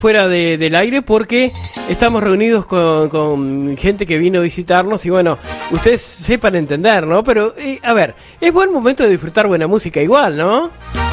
fuera del aire porque estamos reunidos con gente que vino a visitarnos y bueno, ustedes sepan entender, ¿no? Pero, a ver, es buen momento de disfrutar buena música igual, ¿no?